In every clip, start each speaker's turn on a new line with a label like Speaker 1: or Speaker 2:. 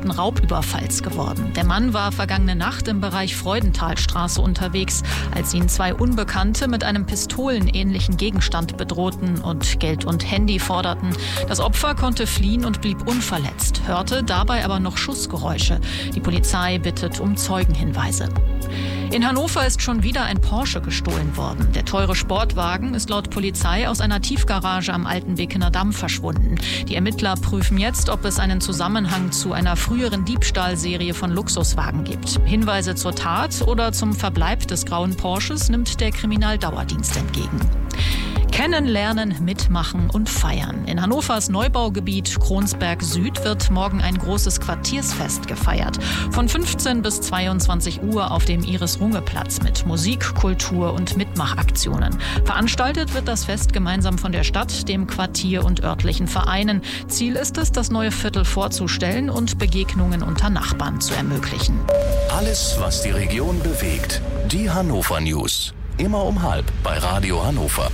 Speaker 1: versuchten Raubüberfalls geworden. Der Mann war vergangene Nacht im Bereich Freudenthalstraße unterwegs, als ihn 2 Unbekannte mit einem pistolenähnlichen Gegenstand bedrohten und Geld und Handy forderten. Das Opfer konnte fliehen und blieb unverletzt, hörte dabei aber noch Schussgeräusche. Die Polizei bittet um Zeugenhinweise. In Hannover ist schon wieder ein Porsche gestohlen worden. Der teure Sportwagen ist laut Polizei aus einer Tiefgarage am Alten Bekener Damm verschwunden. Die Ermittler prüfen jetzt, ob es einen Zusammenhang zu einer früheren Diebstahlserie von Luxuswagen gibt. Hinweise zur Tat oder zum Verbleib des grauen Porsches nimmt der Kriminaldauerdienst entgegen. Kennenlernen, mitmachen und feiern. In Hannovers Neubaugebiet Kronsberg Süd wird morgen ein großes Quartiersfest gefeiert. Von 15 bis 22 Uhr auf dem Iris-Runge-Platz mit Musik, Kultur und Mitmachaktionen. Veranstaltet wird das Fest gemeinsam von der Stadt, dem Quartier und örtlichen Vereinen. Ziel ist es, das neue Viertel vorzustellen und Begegnungen unter Nachbarn zu ermöglichen.
Speaker 2: Alles, was die Region bewegt. Die Hannover News. Immer um 12:30 bei Radio Hannover.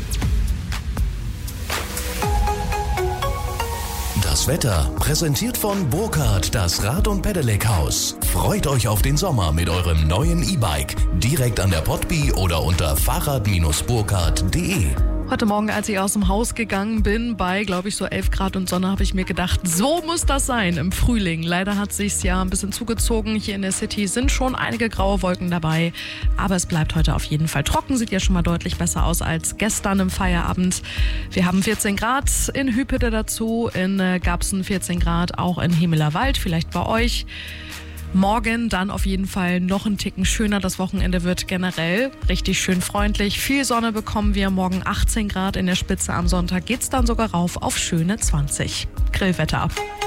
Speaker 2: Das Wetter präsentiert von Burkhardt, das Rad- und Pedelec-Haus. Freut euch auf den Sommer mit eurem neuen E-Bike. Direkt an der Potby oder unter fahrrad-burkhardt.de.
Speaker 3: Heute Morgen, als ich aus dem Haus gegangen bin, bei, glaube ich, so 11 Grad und Sonne, habe ich mir gedacht, so muss das sein im Frühling. Leider hat es sich ja ein bisschen zugezogen. Hier in der City sind schon einige graue Wolken dabei. Aber es bleibt heute auf jeden Fall trocken. Sieht ja schon mal deutlich besser aus als gestern im Feierabend. Wir haben 14 Grad in Hüpede dazu, in Garbsen 14 Grad, auch in Hemelerwald, vielleicht bei euch. Morgen dann auf jeden Fall noch ein Ticken schöner. Das Wochenende wird generell richtig schön freundlich. Viel Sonne bekommen wir. Morgen 18 Grad in der Spitze. Am Sonntag geht's dann sogar rauf auf schöne 20. Grillwetter.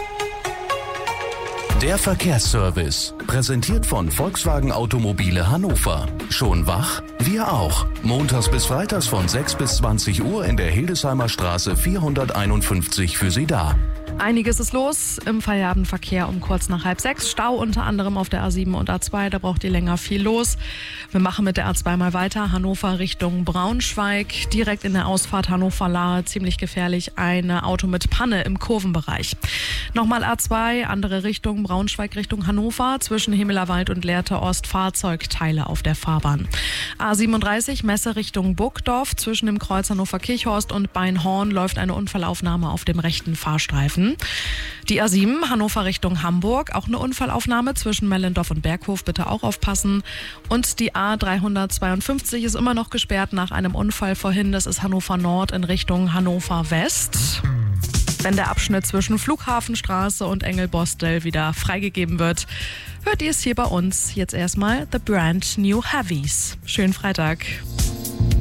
Speaker 2: Der Verkehrsservice. Präsentiert von Volkswagen Automobile Hannover. Schon wach? Wir auch. Montags bis freitags von 6 bis 20 Uhr in der Hildesheimer Straße 451 für Sie da.
Speaker 3: Einiges ist los im Feierabendverkehr um kurz nach 5:30. Stau unter anderem auf der A7 und A2, da braucht ihr länger viel los. Wir machen mit der A2 mal weiter. Hannover Richtung Braunschweig, direkt in der Ausfahrt Hannover-Lahr, ziemlich gefährlich, ein Auto mit Panne im Kurvenbereich. Nochmal A2, andere Richtung, Braunschweig Richtung Hannover, zwischen Hemelerwald und Lehrte Ost, Fahrzeugteile auf der Fahrbahn. A37, Messe Richtung Burgdorf, zwischen dem Kreuz Hannover-Kirchhorst und Beinhorn läuft eine Unfallaufnahme auf dem rechten Fahrstreifen. Die A7 Hannover Richtung Hamburg, auch eine Unfallaufnahme zwischen Mellendorf und Berghof, bitte auch aufpassen. Und die A352 ist immer noch gesperrt nach einem Unfall vorhin, das ist Hannover Nord in Richtung Hannover West. Wenn der Abschnitt zwischen Flughafenstraße und Engelbostel wieder freigegeben wird, hört ihr es hier bei uns. Jetzt erstmal The Brand New Heavies. Schönen Freitag.